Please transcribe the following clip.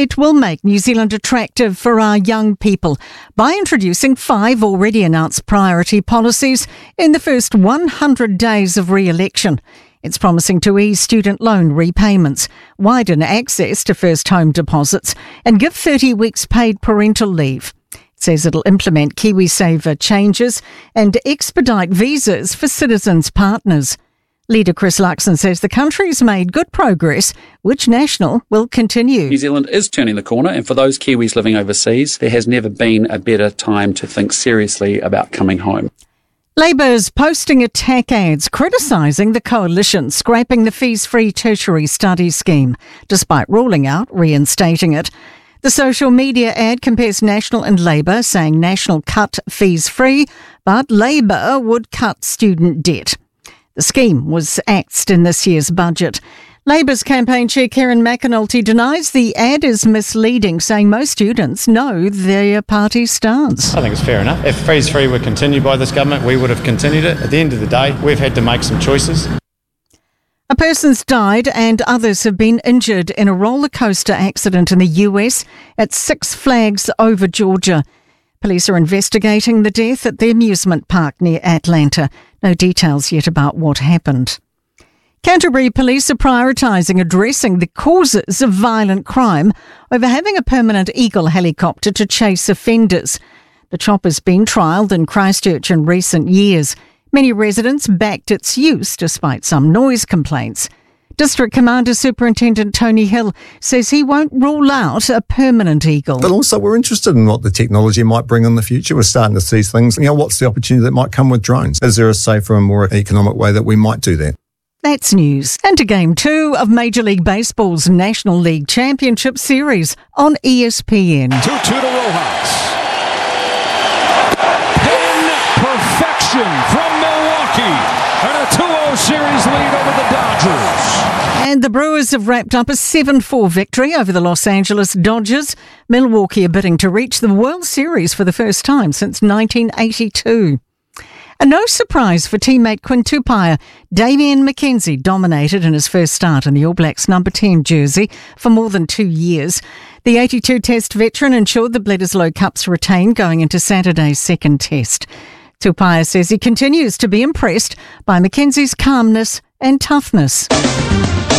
it will make New Zealand attractive for our young people by introducing 5 already announced priority policies in the first 100 days of re-election. It's promising to ease student loan repayments, widen access to first home deposits and give 30 weeks paid parental leave. It says it'll implement KiwiSaver changes and expedite visas for citizens' partners. Leader Chris Luxon says the country's made good progress, which National will continue. New Zealand is turning the corner, and for those Kiwis living overseas, there has never been a better time to think seriously about coming home. Labour's posting attack ads criticising the coalition scrapping the fees-free tertiary study scheme, despite ruling out reinstating it. The social media ad compares National and Labour, saying National cut fees-free, but Labour would cut student debt. The scheme was axed in this year's budget. Labour's campaign chair Karen McAnulty denies the ad is misleading, saying most students know their party's stance. I think it's fair enough. If fees-free were continued by this government, we would have continued it. At the end of the day, we've had to make some choices. A person's died and others have been injured in a roller coaster accident in the US at Six Flags over Georgia. Police are investigating the death at the amusement park near Atlanta. No details yet about what happened. Canterbury police are prioritising addressing the causes of violent crime over having a permanent Eagle helicopter to chase offenders. The chopper's been trialled in Christchurch in recent years. Many residents backed its use despite some noise complaints. District Commander Superintendent Tony Hill says he won't rule out a permanent Eagle. But also we're interested in what the technology might bring in the future. We're starting to see things. What's the opportunity that might come with drones? Is there a safer and more economic way that we might do that? That's news. And to Game 2 of Major League Baseball's National League Championship Series on ESPN. 2-2 to Rojas. Pin perfection from Milwaukee. And a 2-0 series lead over the Dodgers. And the Brewers have wrapped up a 7-4 victory over the Los Angeles Dodgers. Milwaukee are bidding to reach the World Series for the first time since 1982. And no surprise for teammate Quinn Tupaia, Damian McKenzie dominated in his first start in the All Blacks number 10 jersey for more than 2 years. The 82-test veteran ensured the Bledisloe Cups retain going into Saturday's second test. Tupaia says he continues to be impressed by McKenzie's calmness and toughness.